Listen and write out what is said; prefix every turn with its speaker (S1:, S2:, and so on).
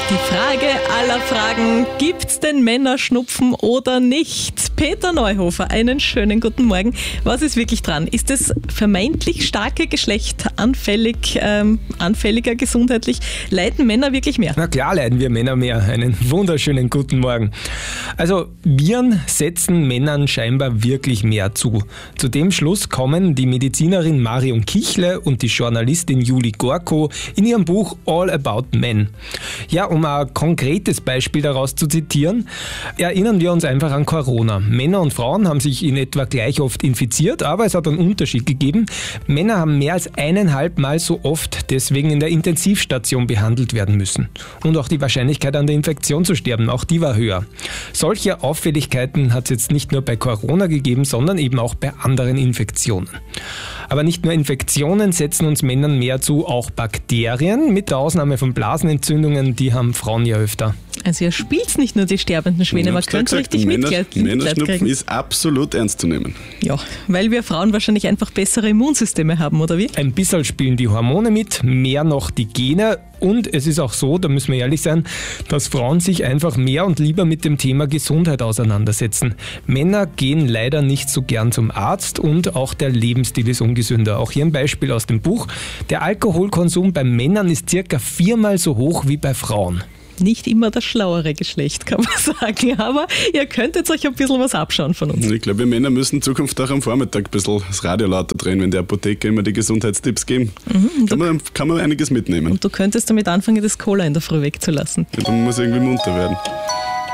S1: Die Frage aller Fragen, gibt's denn Männerschnupfen oder nicht? Peter Neuhofer, einen schönen guten Morgen. Was ist wirklich dran? Ist das vermeintlich starke Geschlecht anfälliger gesundheitlich? Leiden Männer wirklich mehr?
S2: Na klar leiden wir Männer mehr. Einen wunderschönen guten Morgen. Also Viren setzen Männern scheinbar wirklich mehr zu. Zu dem Schluss kommen die Medizinerin Marion Kichle und die Journalistin Julie Gorko in ihrem Buch All About Men. Ja, um ein konkretes Beispiel daraus zu zitieren, erinnern wir uns einfach an Corona. Männer und Frauen haben sich in etwa gleich oft infiziert, aber es hat einen Unterschied gegeben. Männer haben mehr als 1,5 Mal so oft deswegen in der Intensivstation behandelt werden müssen. Und auch die Wahrscheinlichkeit an der Infektion zu sterben, auch die war höher. Solche Auffälligkeiten hat es jetzt nicht nur bei Corona gegeben, sondern eben auch bei anderen Infektionen. Aber nicht nur Infektionen setzen uns Männern mehr zu, auch Bakterien, mit der Ausnahme von Blasenentzündungen, die haben Frauen ja öfter.
S1: Also ihr spielt nicht nur die sterbenden Schwäne, man könnte richtig Mitleid kriegen.
S3: Männerschnupfen ist absolut ernst zu nehmen.
S1: Ja, weil wir Frauen wahrscheinlich einfach bessere Immunsysteme haben, oder wie?
S2: Ein bisschen spielen die Hormone mit, mehr noch die Gene. Und es ist auch so, da müssen wir ehrlich sein, dass Frauen sich einfach mehr und lieber mit dem Thema Gesundheit auseinandersetzen. Männer gehen leider nicht so gern zum Arzt und auch der Lebensstil ist ungesünder. Auch hier ein Beispiel aus dem Buch. Der Alkoholkonsum bei Männern ist circa 4-mal so hoch wie bei Frauen.
S1: Nicht immer das schlauere Geschlecht, kann man sagen, aber ihr könntet euch ein bisschen was abschauen von uns.
S3: Ich glaube, wir Männer müssen in Zukunft auch am Vormittag ein bisschen das Radio lauter drehen, wenn die Apotheker immer die Gesundheitstipps geben. Kann man einiges mitnehmen.
S1: Und du könntest damit anfangen, das Cola in der Früh wegzulassen.
S3: Ja, dann muss irgendwie munter werden.